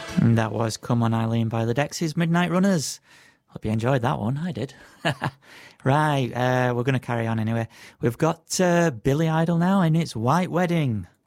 And that was Come On Eileen by the Dexys Midnight Runners. Hope you enjoyed that one. I did. Right, we're going to carry on anyway. We've got Billy Idol now, and it's White Wedding.